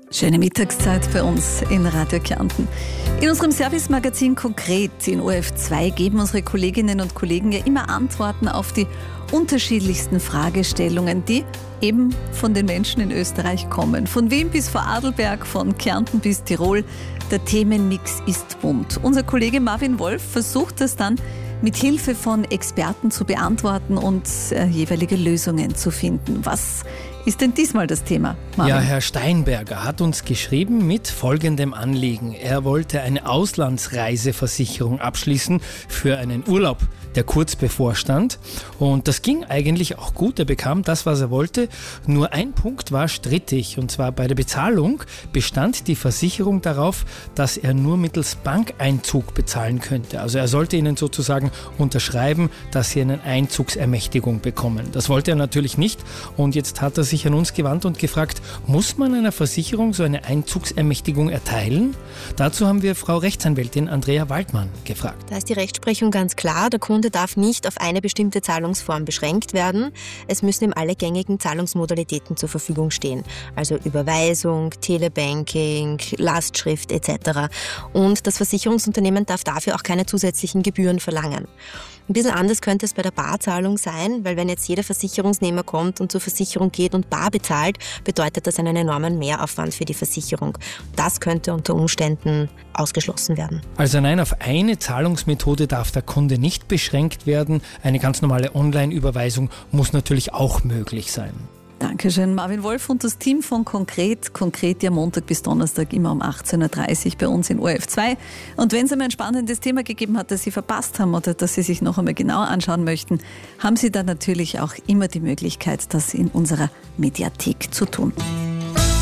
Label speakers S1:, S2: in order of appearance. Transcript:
S1: Schöne Mittagszeit bei uns in Radio Kärnten. In unserem Service-Magazin Konkret in ORF2 geben unsere Kolleginnen und Kollegen ja immer Antworten auf die unterschiedlichsten Fragestellungen, die eben von den Menschen in Österreich kommen. Von Wien bis Vorarlberg, von Kärnten bis Tirol. Der Themenmix ist bunt. Unser Kollege Marvin Wolf versucht das dann mit Hilfe von Experten zu beantworten und jeweilige Lösungen zu finden. Was ist denn diesmal das Thema, Marvin?
S2: Ja, Herr Steinberger hat uns geschrieben mit folgendem Anliegen. Er wollte eine Auslandsreiseversicherung abschließen für einen Urlaub, der kurz bevorstand. Und das ging eigentlich auch gut. Er bekam das, was er wollte. Nur ein Punkt war strittig. Und zwar bei der Bezahlung bestand die Versicherung darauf, dass er nur mittels Bankeinzug bezahlen könnte. Also er sollte ihnen sozusagen unterschreiben, dass sie eine Einzugsermächtigung bekommen. Das wollte er natürlich nicht. Und jetzt hat er sich an uns gewandt und gefragt, muss man einer Versicherung so eine Einzugsermächtigung erteilen? Dazu haben wir Frau Rechtsanwältin Andrea Waldmann gefragt.
S3: Da ist die Rechtsprechung ganz klar. Der Kunde darf nicht auf eine bestimmte Zahlungsform beschränkt werden. Es müssen ihm alle gängigen Zahlungsmodalitäten zur Verfügung stehen. Also Überweisung, Telebanking, Lastschrift etc. Und das Versicherungsunternehmen darf dafür auch keine zusätzlichen Gebühren verlangen. Ein bisschen anders könnte es bei der Barzahlung sein, weil wenn jetzt jeder Versicherungsnehmer kommt und zur Versicherung geht und bar bezahlt, bedeutet das einen enormen Mehraufwand für die Versicherung. Das könnte unter Umständen ausgeschlossen werden.
S2: Also nein, auf eine Zahlungsmethode darf der Kunde nicht beschränkt werden. Eine ganz normale Online-Überweisung muss natürlich auch möglich sein.
S1: Dankeschön, Marvin Wolf und das Team von Konkret. Konkret ja Montag bis Donnerstag immer um 18.30 Uhr bei uns in ORF2. Und wenn es einmal ein spannendes Thema gegeben hat, das Sie verpasst haben oder das Sie sich noch einmal genauer anschauen möchten, haben Sie dann natürlich auch immer die Möglichkeit, das in unserer Mediathek zu tun.